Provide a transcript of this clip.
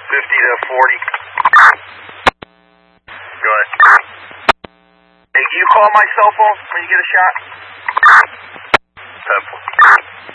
to 40. Go ahead. Hey, can you call my cell phone when you get a shot? 10-4.